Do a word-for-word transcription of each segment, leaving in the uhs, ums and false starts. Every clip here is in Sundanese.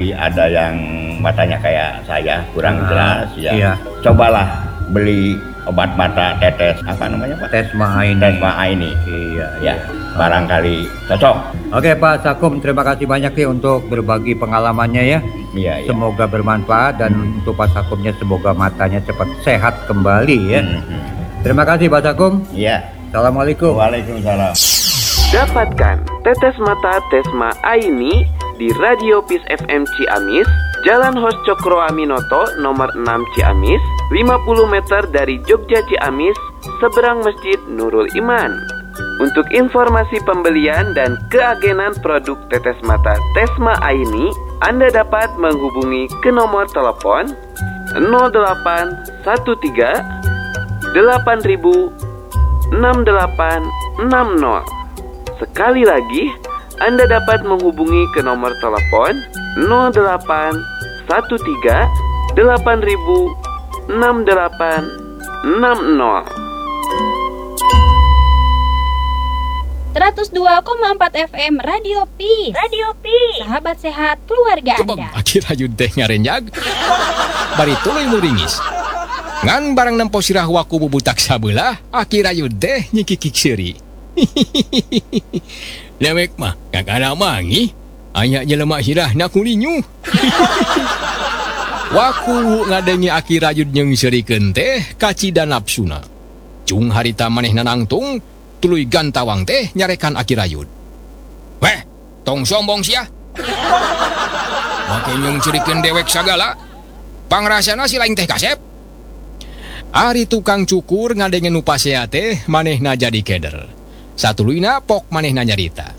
barangkali ada yang matanya kayak saya kurang Nah, jelas ya. iya. Cobalah beli obat mata tetes apa namanya Pak? Tesma Aini. Tesma Aini. Iya, Ya, iya. barangkali cocok. Oke Pak Sakum, terima kasih banyak nih untuk berbagi pengalamannya ya. Iya, iya. Semoga bermanfaat dan untuk Pak Sakumnya semoga matanya cepat sehat kembali ya. Hmm, hmm. Terima kasih Pak Sakum. Iya. Assalamualaikum. Waalaikumsalam. Dapatkan tetes mata Tesma Aini di Radio Peace F M Ciamis, Jalan Hos Cokro Aminoto nomor enam Ciamis, lima puluh meter dari Jogja Ciamis, seberang Masjid Nurul Iman. Untuk informasi pembelian dan keagenan produk tetes mata Tesma Aini, Anda dapat menghubungi ke nomor telepon nol delapan satu tiga delapan ribu enam delapan enam nol. Sekali lagi, Anda dapat menghubungi ke nomor telepon nol delapan satu tiga delapan ribu enam delapan enam nol. seratus dua koma empat F M Radio Peace. Radio Peace. Sahabat sehat keluarga Kebang Anda. akhir hayun teh ngarenjag. Bari tuluy muringis. Ngan barang nempo sirah waku bubutak sabelah, akhir hayun teh nyikikik seuri. Lewek mah kakana mangi. Anya jelema sirah na kulinyu. Waku ngadengi akhir hayun jeung seurikeun teh kacida nafsuna. Cung harita manehna nangtung tuluy gantawang teh nyarekan akhir hayun. Weh, tong sombong sia. Make nyung cerikeun dewek sagala. Pangrasana si lain teh kasep. Ari tukang cukur ngadengen nu pasea teh manehna jadi keder. Satuluyna pok manehna nyarita.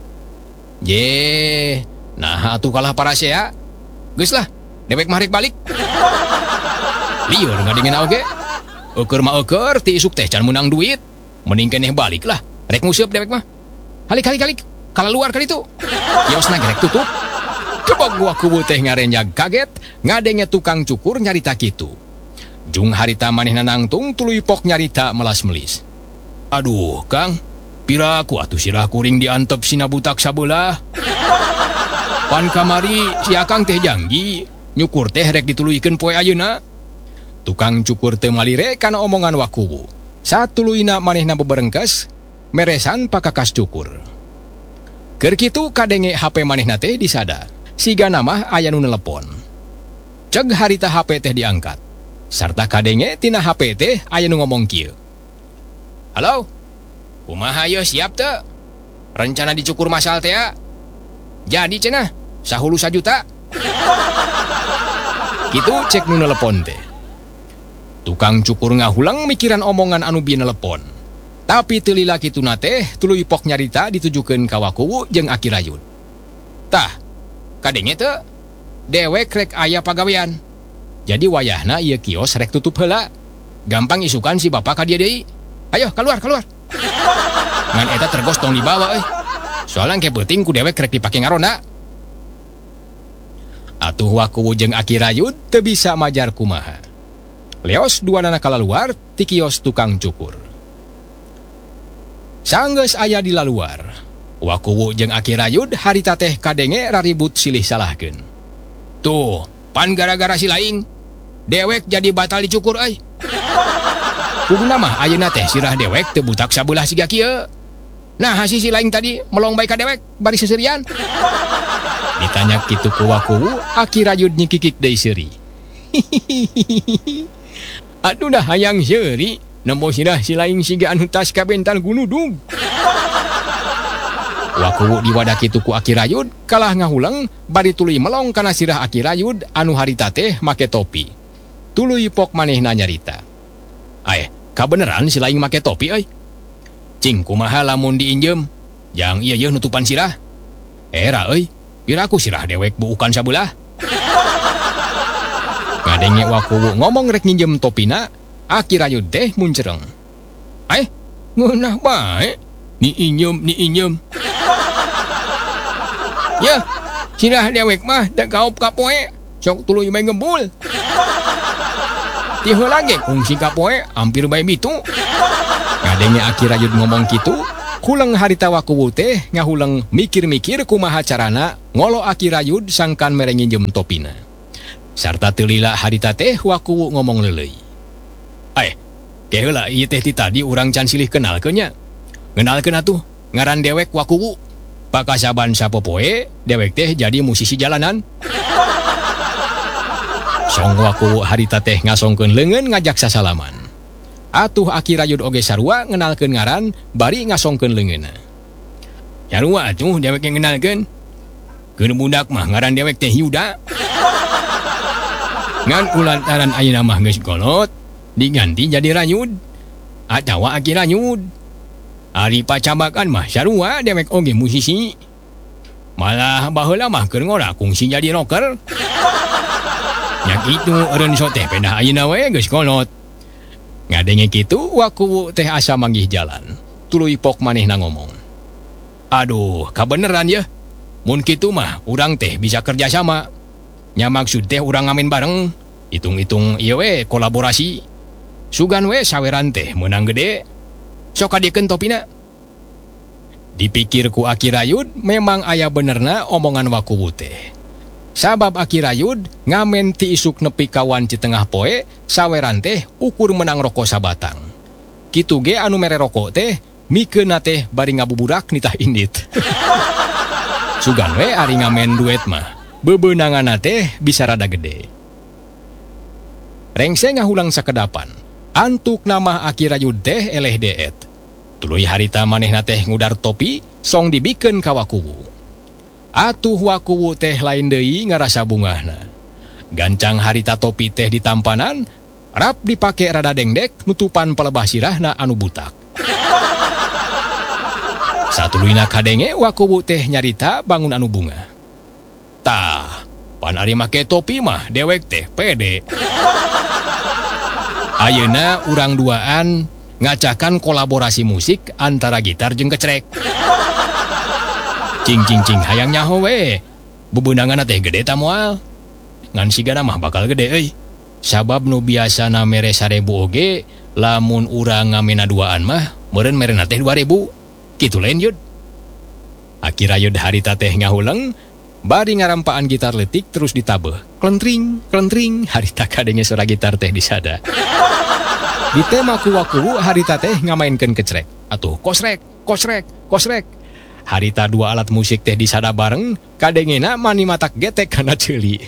Ye, nah atuh kalah parasea. Geus lah, dewek mah rek balik. Lieur ngadengen oge. Eukeur mah eukeur ti isuk teh can menang duit. Mending keneh balik lah. Rek nguseup dewek mah. Halik halik halik. Kala luar ka ditu. Kiosna gerek tutup. Kebog waku teh ngarenjag kaget ngadenge tukang cukur nyarita kitu. Jung harita manehna nangtung tuluy pok nyarita melas-melis. Aduh, Kang. Piraku atuh sirah kuring diantep sina butak sabelah. Pan kamari si Akang teh janji nyukur teh rek dituluykeun poe ayeuna. Tukang cukur teu malire kana omongan wakuwu. Satuluyna manehna beberengkes meresan pakakas cukur. Keur kitu kadenge H P manehna teh disada. Sigana mah aya nu nelepon. Ceg harita H P teh diangkat. Sarta kadenge tina H P teh aya nu ngomong kieu. Halo? Kumaha yeuh siap teu? Rencana dicukur masal teh? Jadi cenah, sahulu sajuta. Kitu cek nu nelepon teh. Tukang cukur ngahulang mikiran omongan anu bieu nelepon. Tapi teu lila kituna teh tuluy pok nyarita ditujukeun ka wakuwu jeung Aki Rayun. Tah, kadenge teu dewek rek aya pagawean. Jadi wayahna ieu kios rek tutup heula. Gampang isukan si bapa ka dieu deui. Ayo keluar keluar. Ngan eta tergos tong dibawa euy. Soalnya ke penting ku dewek rek dipake ngaronda. Atuh wakuwu jeung Aki Rayun teu bisa majar kumaha. Leos dua nana kalaluar ti kios tukang cukur. Sanggeus aya di laluar. Wakuwu jeung Aki Rayun harita teh kadenge raribut silih salahkeun. Tuh, pan gara-gara si laing dewek jadi batal dicukur euy. Kuduna mah ayeuna teh sirah dewek teu butak sabelah siga kieu. Nah, hasi si laing tadi melong bae ka dewek bari seuseurean. Ditanya kitu ku wakuwu, Aki Rayun nyikikik deui seuri. Aduh dah hayang seuri, nempo sirah si laing siga anu tas kabental gunudug. Wakuwu di wadah kitu ku Aki Rayun kalah ngahulang bari tuluy melong kana sirah Aki Rayun anu harita teh make topi. Tuluy pok manehna nyarita. Aeh, kabeneran si laing make topi euy. Cing kumaha lamun diinjem? Jang ieu yeuh nutupan sirah. Era euy, piraku sirah dewek buukan sabelah. Ngadenge wakuwu ngomong rek nginjem topina, Aki Rayun teh muncereng. Eh, ngeunah bae. Ni injem, ni injem. Ya, sirah dewek mah da gaop ka poe, sok tuluy bae ngembul. Ti heula ge kungsi ka poe hampir bae bitu. Ngadenge Aki Rayun ngomong kitu, Hulang harita wakuwu teh ngahulang mikir-mikir kumaha carana ngolo aki rayud sangkan mere nginjem topina. Sarta teu lila harita teh wakuwu ngomong leuleuy. "Eh, ke heula ieu teh ti tadi urang can silih kenalkeun nya. Ngenalkeun atuh, ngaran dewek wakuwu. Pakasaban sapopoe dewek teh jadi musisi jalanan." Song wakuwu harita teh ngasongkeun leungeun ngajak sasalaman. Atuh aki rayud oge sarua ngenalkeun ngaran bari ngasongkeun leungeunna. "Sarua atuh dewek yang ngenalkeun. Keun budak mah ngaran dewek teh Yuda. Ngan ulantaran ayeuna mah geus kolot, diganti jadi Rayud. Atawa aki Rayud. Ari pacabakan mah sarua dewek oge musisi. Malah baheula mah keur ngora kungsi jadi rocker. Nya kitu eureun so teh pedah ayeuna we geus kolot." Ngadenge kitu wakuwu teh asa manggih jalan. Tuluy pok manehna ngomong, "Aduh, kabeneran ya. Mun kitu mah urang teh bisa kerja sama. Nya maksud teh urang ngamen bareng. Hitung-hitung ieu we kolaborasi. Sugan we saweran teh meunang gede. Sok kadiekeun topina." Dipikir ku aki rayud memang aya benerna omongan wakuwu teh. Sabab aki rayud ngamen ti isuk nepi kawan ci tengah poe saweran teh ukur menang rokok sabatang. Kitu ge anu mere rokok teh mikeunna teh bari ngabuburak nitah indit. Sugan we ari ngamen duet mah bebeunanganna teh bisa rada gede. Rengse ngahulang sakedapan. Antuk nama aki rayud teh eleh deet. Tuluy harita manehna teh ngudar topi song dibikeun ka wakuwu. Atuh wakuwu teh lain deui ngarasa bungahna. Gancang harita topi teh ditampanan, rap dipake rada dengdek nutupan palebah sirahna anu butak. Satuluyna kadenge wakuwu teh nyarita bangun anu bunga. Tah, pan ari make topi mah dewek teh pede. Ayeuna urang duaan ngacakan kolaborasi musik antara gitar jeung kecrek. Cing cing cing hayang nyaho we. Bebeunanganna teh gede ta moal. Ngan sigana mah bakal gede euy. Sabab nu biasana mere sarebu oge, lamun urang ngamena duaan mah meureun merena teh dua ribu. Kitu lain yud. Aki rayud harita teh ngahulang, bari ngarampaan gitar letik terus ditabeh. Klentring, klentring, harita kadenge suara gitar teh disada. Di tema ku wakuwu harita teh ngamainkeun kecrek. Atuh kosrek, kosrek, kosrek. Harita dua alat musik teh disada bareng, kadengena mani matak getek kana ceuli.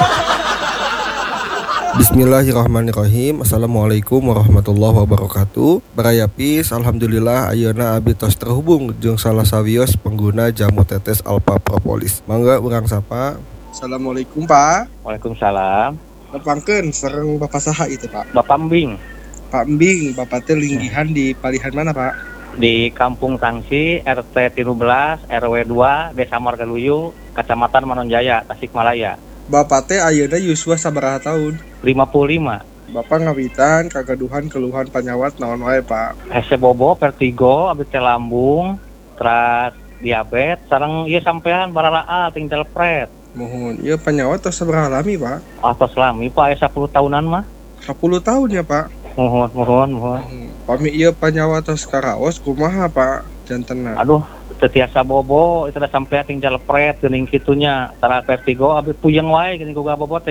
Bismillahirrahmanirrahim. Assalamualaikum warahmatullahi wabarakatuh. Barayapis, alhamdulillah ayeuna abdi tos terhubung jeung salah sawios pengguna jamu tetes Alpha Propolis. Mangga urang sapa. Assalamualaikum Pak. Waalaikumsalam. Nepangkeun sareng Bapak saha itu Pak? Bapak Mbing. Pak Mbing, Bapak teh linggihan di palihan mana Pak? Di Kampung Tangsi, R T tiga belas, R W dua, Desa Margaluyu, Kecamatan Manonjaya, Tasikmalaya. Bapak teh ayeuna yuswa sabaraha tahun? lima puluh lima. Bapak ngawitan kagaduhan keluhan panyawat naon wae Pak? Hese bobo, vertigo, abdi teh lambung, teras diabetes, sareng ieu sampean baralaa tinggal pret. Mohon, ieu panyawat tos sabaraha lami Pak? Atos lami Pak, aya sepuluh tahunan mah. sepuluh tahun ya Pak? Mohon, mohon, mohon. Pami ieu panyawat tos karaos kumaha Pak? Jantenna. Aduh, teu tiasa bobo, itu da sampean tinggal pret geuning kitunya. Tara vertigo abdi puyeng wae geuning boga bobo teh